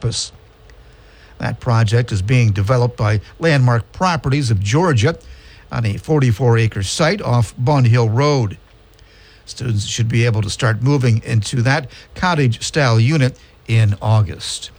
campus. That project is being developed by Landmark Properties of Georgia on a 44-acre site off Bun Hill Road. Students should be able to start moving into that cottage-style unit in August.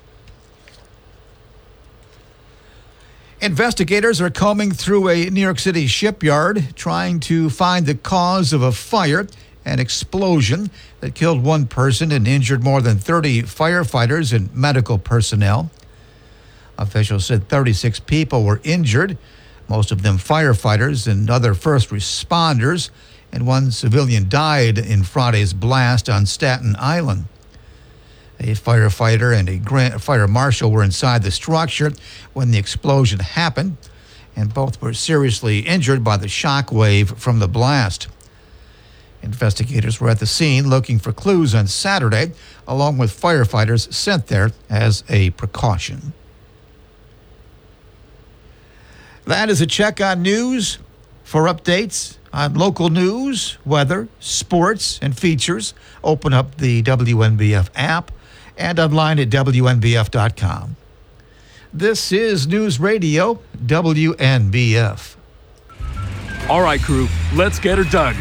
Investigators are combing through a New York City shipyard trying to find the cause of a fire and explosion that killed one person and injured more than 30 firefighters and medical personnel. Officials said 36 people were injured, most of them firefighters and other first responders, and one civilian died in Friday's blast on Staten Island. A firefighter and a fire marshal were inside the structure when the explosion happened, and both were seriously injured by the shock wave from the blast. Investigators were at the scene looking for clues on Saturday, along with firefighters sent there as a precaution. That is a check on news. For updates on local news, weather, sports, and features, open up the WNBF app and online at WNBF.com. This is News Radio WNBF. All right, crew, let's get her dug.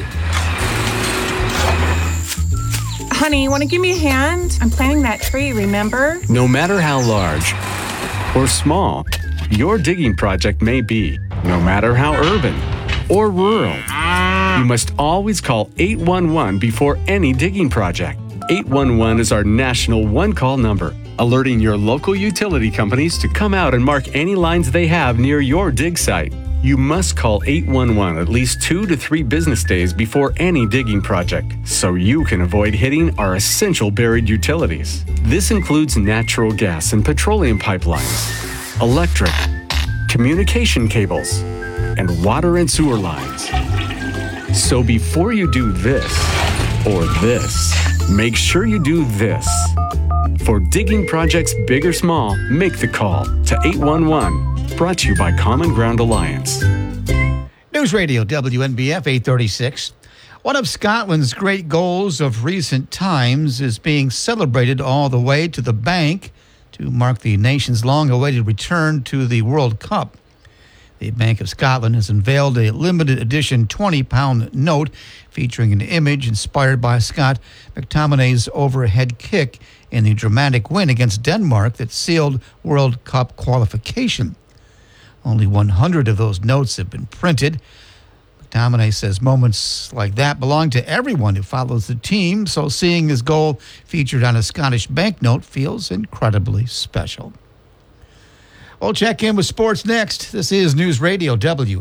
Honey, you want to give me a hand? I'm planting that tree, remember? No matter how large or small your digging project may be, no matter how urban or rural, you must always call 811 before any digging project. 811 is our national one-call number, alerting your local utility companies to come out and mark any lines they have near your dig site. You must call 811 at least 2 to 3 business days before any digging project, so you can avoid hitting our essential buried utilities. This includes natural gas and petroleum pipelines, electric, communication cables, and water and sewer lines. So before you do this or this, make sure you do this. For digging projects big or small, make the call to 811. Brought to you by Common Ground Alliance. News Radio WNBF 836. One of Scotland's great goals of recent times is being celebrated all the way to the bank to mark the nation's long-awaited return to the World Cup. The Bank of Scotland has unveiled a limited edition 20-pound note featuring an image inspired by Scott McTominay's overhead kick in the dramatic win against Denmark that sealed World Cup qualification. Only 100 of those notes have been printed. McTominay says moments like that belong to everyone who follows the team, so seeing his goal featured on a Scottish banknote feels incredibly special. We'll check in with sports next. This is News Radio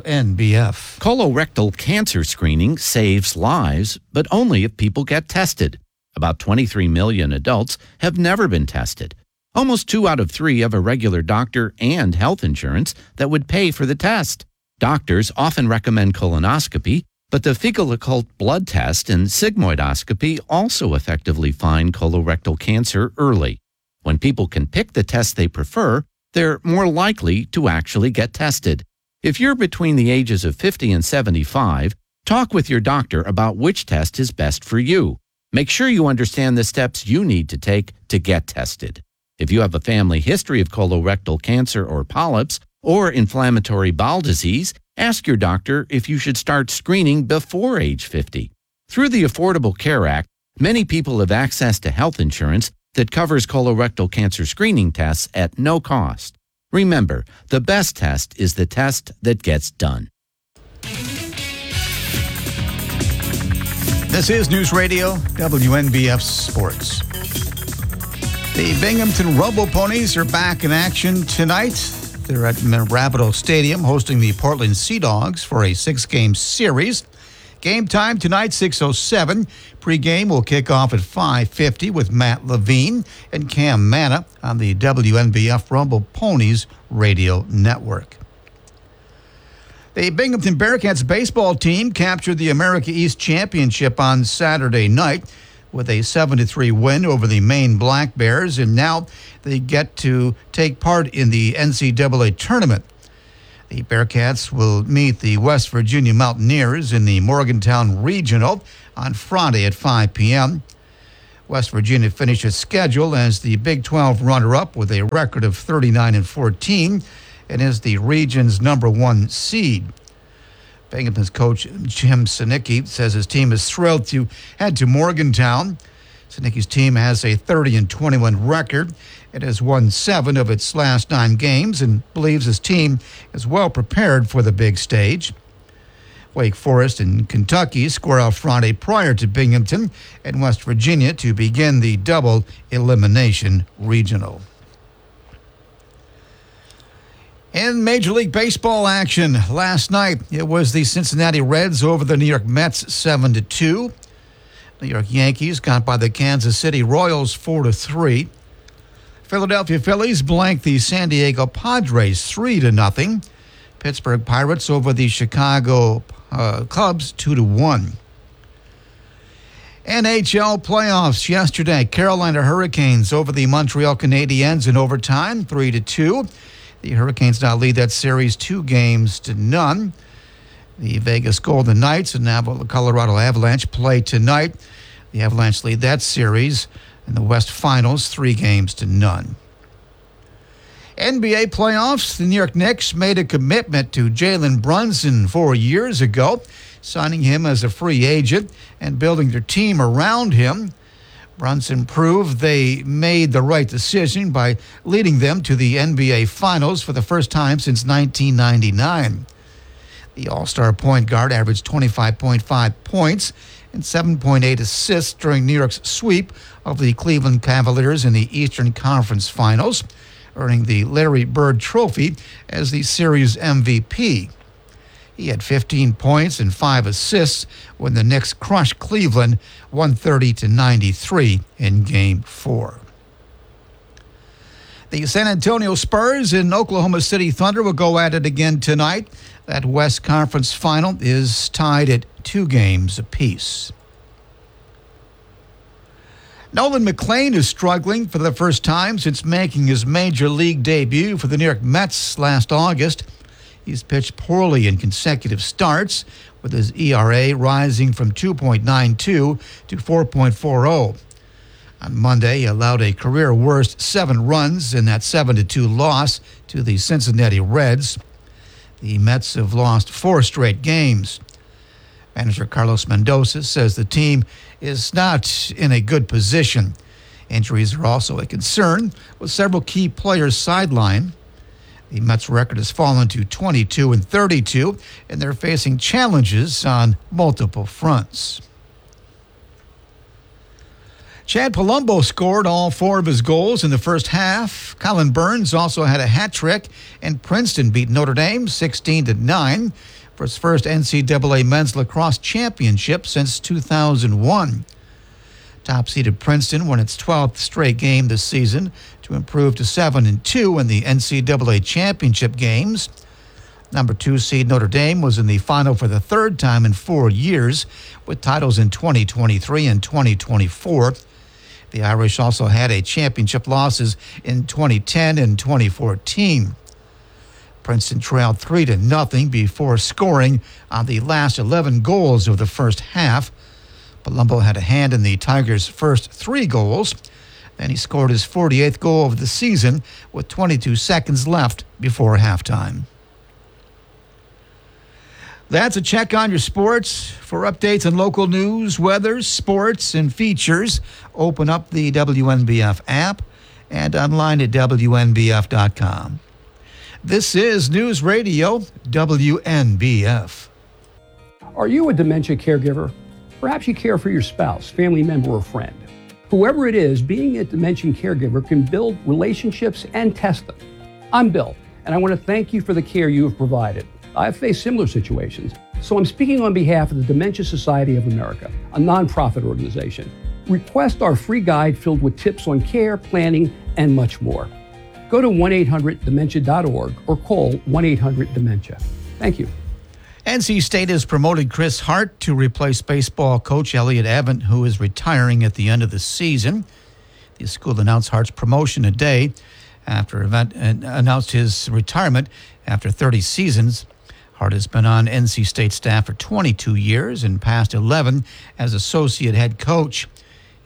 WNBF. Colorectal cancer screening saves lives, but only if people get tested. About 23 million adults have never been tested. Almost 2 out of 3 have a regular doctor and health insurance that would pay for the test. Doctors often recommend colonoscopy, but the fecal occult blood test and sigmoidoscopy also effectively find colorectal cancer early. When people can pick the test they prefer, they're more likely to actually get tested. If you're between the ages of 50 and 75, talk with your doctor about which test is best for you. Make sure you understand the steps you need to take to get tested. If you have a family history of colorectal cancer or polyps or inflammatory bowel disease, ask your doctor if you should start screening before age 50. Through the Affordable Care Act, many people have access to health insurance that covers colorectal cancer screening tests at no cost. Remember, the best test is the test that gets done. This is News Radio WNBF Sports. The Binghamton Rumble Ponies are back in action tonight. They're at Rapido Stadium hosting the Portland Sea Dogs for a 6-game series. Game time tonight, 6:07. Pre-game will kick off at 5:50 with Matt Levine and Cam Manna on the WNBF Rumble Ponies radio network. The Binghamton Bearcats baseball team captured the America East Championship on Saturday night with a 7-3 win over the Maine Black Bears, and now they get to take part in the NCAA tournament. The Bearcats will meet the West Virginia Mountaineers in the Morgantown Regional on Friday at 5 p.m. West Virginia finished its schedule as the Big 12 runner-up with a record of 39-14 and is the region's number 1 seed. Binghamton's coach Jim Sinicki says his team is thrilled to head to Morgantown. Sinicki's team has a 30-21 record. It has won 7 of its last 9 games and believes his team is well prepared for the big stage. Wake Forest and Kentucky square off Friday prior to Binghamton and West Virginia to begin the double elimination regional. In Major League Baseball action last night, it was the Cincinnati Reds over the New York Mets 7-2. New York Yankees got by the Kansas City Royals 4-3. Philadelphia Phillies blanked the San Diego Padres 3-0. Pittsburgh Pirates over the Chicago Cubs 2-1. NHL playoffs yesterday. Carolina Hurricanes over the Montreal Canadiens in overtime 3-2. The Hurricanes now lead that series 2-0. The Vegas Golden Knights and now the Colorado Avalanche play tonight. The Avalanche lead that series in the West Finals 3-0. NBA playoffs, the New York Knicks made a commitment to Jalen Brunson 4 years ago, signing him as a free agent and building their team around him. Brunson proved they made the right decision by leading them to the NBA Finals for the first time since 1999. The All-Star point guard averaged 25.5 points and 7.8 assists during New York's sweep of the Cleveland Cavaliers in the Eastern Conference Finals, earning the Larry Bird Trophy as the series MVP. He had 15 points and 5 assists when the Knicks crushed Cleveland 130-93 in Game 4. The San Antonio Spurs and Oklahoma City Thunder will go at it again tonight. That West Conference final is tied at 2 games apiece. Nolan McLean is struggling for the first time since making his major league debut for the New York Mets last August. He's pitched poorly in consecutive starts, with his ERA rising from 2.92 to 4.40. On Monday, he allowed a career-worst 7 runs in that 7-2 loss to the Cincinnati Reds. The Mets have lost 4 straight games. Manager Carlos Mendoza says the team is not in a good position. Injuries are also a concern, with several key players sidelined. The Mets' record has fallen to 22-32, and they're facing challenges on multiple fronts. Chad Palumbo scored all 4 of his goals in the first half. Colin Burns also had a hat trick, and Princeton beat Notre Dame 16-9 for its first NCAA men's lacrosse championship since 2001. Top-seeded Princeton won its 12th straight game this season to improve to 7-2 in the NCAA championship games. Number 2 seed Notre Dame was in the final for the 3rd time in 4 years, with titles in 2023 and 2024. The Irish also had a championship losses in 2010 and 2014. Princeton trailed 3-0 before scoring on the last 11 goals of the first half. Palumbo had a hand in the Tigers' first 3 goals. Then he scored his 48th goal of the season with 22 seconds left before halftime. That's a check on your sports. For updates on local news, weather, sports, and features, open up the WNBF app and online at WNBF.com. This is News Radio WNBF. Are you a dementia caregiver? Perhaps you care for your spouse, family member, or friend. Whoever it is, being a dementia caregiver can build relationships and test them. I'm Bill, and I want to thank you for the care you have provided. I've faced similar situations, so I'm speaking on behalf of the Dementia Society of America, a nonprofit organization. Request our free guide filled with tips on care, planning, and much more. Go to 1-800-DEMENTIA.org or call 1-800-DEMENTIA. Thank you. NC State has promoted Chris Hart to replace baseball coach Elliott Evans, who is retiring at the end of the season. The school announced Hart's promotion today after announced his retirement after 30 seasons. Hart has been on NC State staff for 22 years and past 11 as associate head coach.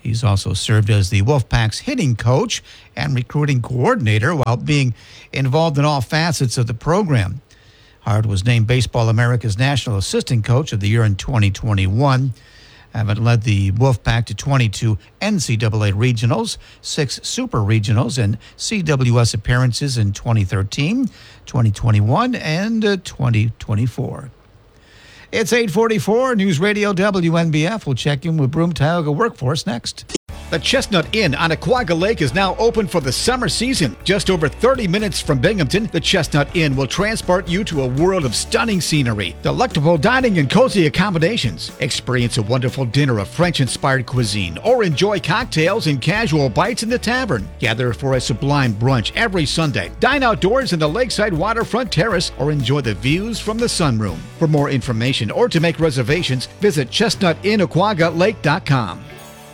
He's also served as the Wolfpack's hitting coach and recruiting coordinator while being involved in all facets of the program. Hart was named Baseball America's National Assistant Coach of the Year in 2021. Abbott led the Wolfpack to 22 NCAA regionals, 6 super regionals, and CWS appearances in 2013, 2021, and 2024. It's 8:44, News Radio WNBF. We'll check in with Broome Tioga Workforce next. The Chestnut Inn on Aquaga Lake is now open for the summer season. Just over 30 minutes from Binghamton, the Chestnut Inn will transport you to a world of stunning scenery, delectable dining and cozy accommodations. Experience a wonderful dinner of French-inspired cuisine or enjoy cocktails and casual bites in the tavern. Gather for a sublime brunch every Sunday. Dine outdoors in the lakeside waterfront terrace or enjoy the views from the sunroom. For more information or to make reservations, visit chestnutinnaquagalake.com.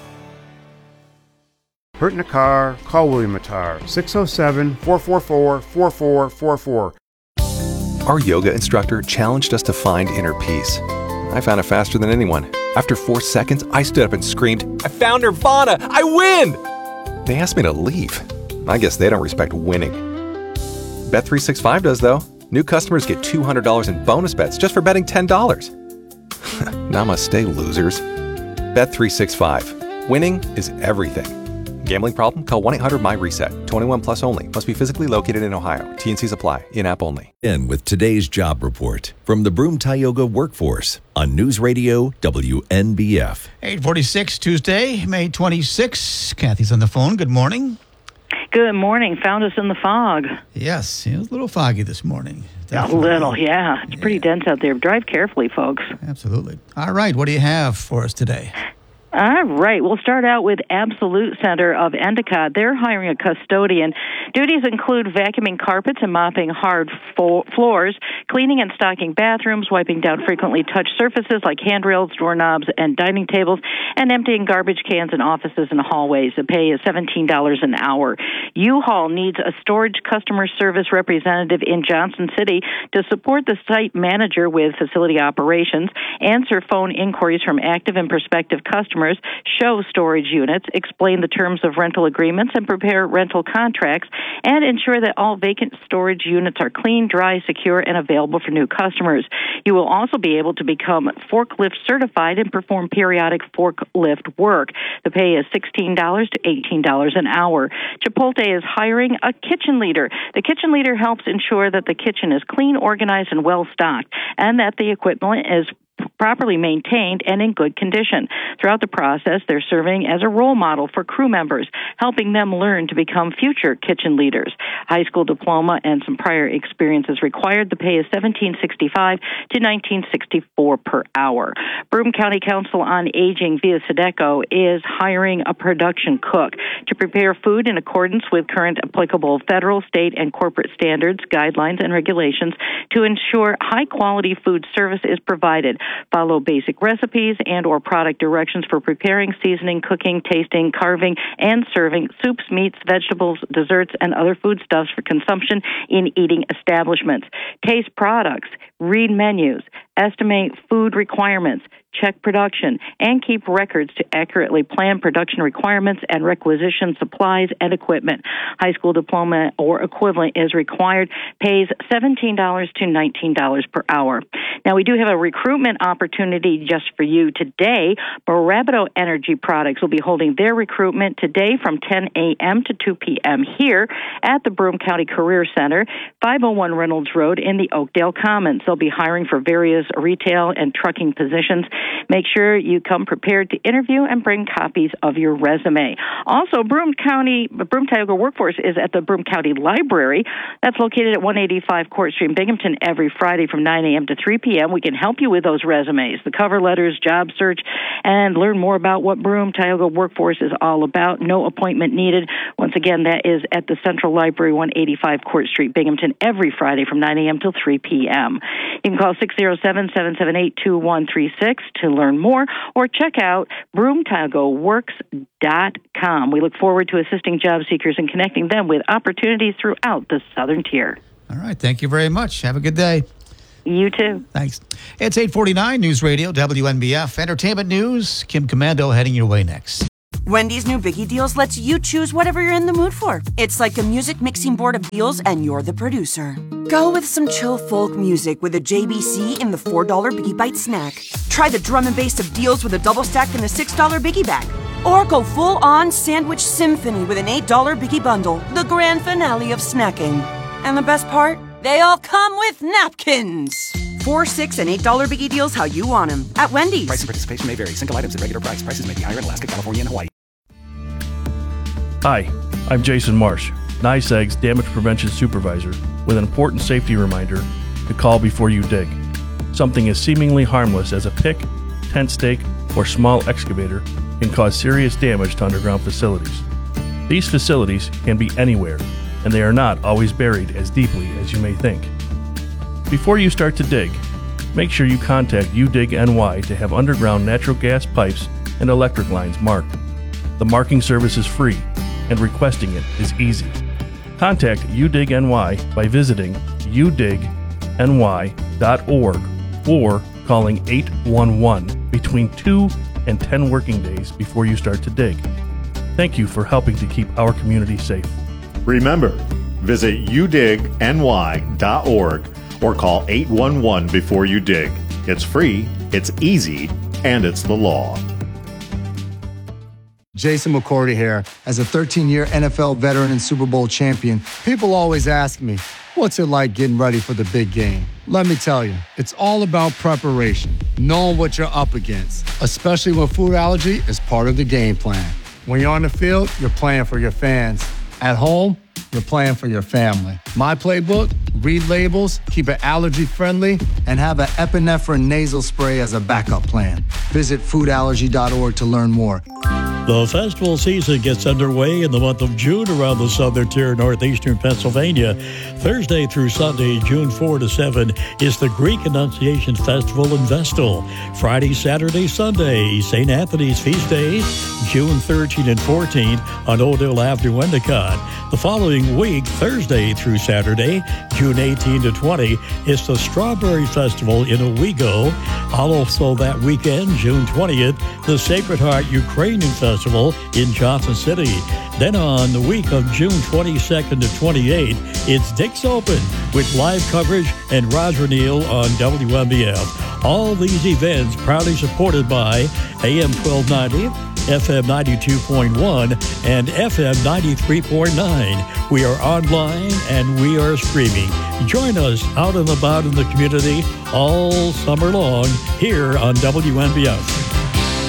Hurt in a car? Call William Mattar, 607-444-4444. Our yoga instructor challenged us to find inner peace. I found it faster than anyone. After 4 seconds, I stood up and screamed, "I found Nirvana! I win!" They asked me to leave. I guess they don't respect winning. Bet365 does, though. New customers get $200 in bonus bets just for betting $10. Namaste, losers. Bet365. Winning is everything. Gambling problem? Call 1-800-MY-RESET. 21 plus only. Must be physically located in Ohio. T&Cs apply. In-app only. In with today's job report from the Broome Tioga Workforce on News Radio WNBF. 8:46, Tuesday, May 26. Kathy's on the phone. Good morning. Good morning. Found us in the fog. Yes, it was a little foggy this morning. Definitely. A little, yeah. It's pretty dense out there. Drive carefully, folks. Absolutely. All right, what do you have for us today? All right. We'll start out with Absolute Center of Endicott. They're hiring a custodian. Duties include vacuuming carpets and mopping hard floors, cleaning and stocking bathrooms, wiping down frequently touched surfaces like handrails, doorknobs, and dining tables, and emptying garbage cans in offices and hallways. The pay is $17 an hour. U-Haul needs a storage customer service representative in Johnson City to support the site manager with facility operations, answer phone inquiries from active and prospective customers, show storage units, explain the terms of rental agreements, and prepare rental contracts, and ensure that all vacant storage units are clean, dry, secure, and available for new customers. You will also be able to become forklift certified and perform periodic forklift work. The pay is $16 to $18 an hour. Chipotle is hiring a kitchen leader. The kitchen leader helps ensure that the kitchen is clean, organized, and well-stocked, and that the equipment is properly maintained and in good condition. Throughout the process, they're serving as a role model for crew members, helping them learn to become future kitchen leaders. High school diploma and some prior experience is required. The pay is $17.65 to $19.64 per hour. Broome County Council on Aging via Sedeco is hiring a production cook to prepare food in accordance with current applicable federal, state, and corporate standards, guidelines, and regulations to ensure high-quality food service is provided. Follow basic recipes and or product directions for preparing, seasoning, cooking, tasting, carving, and serving soups, meats, vegetables, desserts, and other foodstuffs for consumption in eating establishments. Taste products, read menus, estimate food requirements, check production, and keep records to accurately plan production requirements and requisition supplies and equipment. High school diploma or equivalent is required. Pays $17 to $19 per hour. Now, we do have a recruitment opportunity just for you today. Barabito Energy Products will be holding their recruitment today from 10 a.m. to 2 p.m. here at the Broome County Career Center, 501 Reynolds Road in the Oakdale Commons. They'll be hiring for various retail and trucking positions. Make sure you come prepared to interview and bring copies of your resume. Also, Broome Tioga Workforce is at the Broome County Library. That's located at 185 Court Street in Binghamton every Friday from 9 a.m. to 3 p.m. We can help you with those resumes, the cover letters, job search, and learn more about what Broome Tioga Workforce is all about. No appointment needed. Once again, that is at the Central Library, 185 Court Street, Binghamton, every Friday from 9 a.m. till 3 p.m. You can call 607-778-2136 to learn more, or check out BroomeTiogaWorks.com. We look forward to assisting job seekers and connecting them with opportunities throughout the Southern Tier. All right. Thank you very much. Have a good day. You too. Thanks. It's 8:49 News Radio WNBF. Entertainment news. Kim Commando heading your way next. Wendy's new Biggie Deals lets you choose whatever you're in the mood for. It's like a music mixing board of deals, and you're the producer. Go with some chill folk music with a JBC in the $4 Biggie Bite snack. Try the drum and bass of deals with a double stack in the $6 Biggie Bag. Or go full-on sandwich symphony with an $8 Biggie Bundle, the grand finale of snacking. And the best part? They all come with napkins. $4, $6, and $8 Biggie Deals how you want them at Wendy's. Price and participation may vary. Single items at regular price. Prices may be higher in Alaska, California, and Hawaii. Hi, I'm Jason Marsh, NYSEG's Damage Prevention Supervisor, with an important safety reminder to call before you dig. Something as seemingly harmless as a pick, tent stake, or small excavator can cause serious damage to underground facilities. These facilities can be anywhere, and they are not always buried as deeply as you may think. Before you start to dig, make sure you contact UDIG NY to have underground natural gas pipes and electric lines marked. The marking service is free, and requesting it is easy. Contact UDIG NY by visiting udigny.org or calling 811 between 2 and 10 working days before you start to dig. Thank you for helping to keep our community safe. Remember, visit udigny.org or call 811 before you dig. It's free, it's easy, and it's the law. Jason McCourty here. As a 13-year NFL veteran and Super Bowl champion, people always ask me, what's it like getting ready for the big game? Let me tell you, it's all about preparation, knowing what you're up against, especially when food allergy is part of the game plan. When you're on the field, you're playing for your fans. At home, you're playing for your family. My playbook, read labels, keep it allergy-friendly, and have an epinephrine nasal spray as a backup plan. Visit foodallergy.org to learn more. The festival season gets underway in the month of June around the southern tier of northeastern Pennsylvania. Thursday through Sunday, June 4 to 7, is the Greek Annunciation Festival in Vestal. Friday, Saturday, Sunday, St. Anthony's Feast Day, June 13 and 14 on Odell Avenue, Endicott. The following week, Thursday through Saturday, June 18 to 20, is the Strawberry Festival in Owego. Also that weekend, June 20th, the Sacred Heart Ukrainian Festival in Johnson City. Then on the week of June 22nd to 28th, it's Dick's Open with live coverage and Roger Neal on WMBF. All these events proudly supported by AM 1290, FM 92.1, and FM 93.9. We are online and we are streaming. Join us out and about in the community all summer long here on WNBF.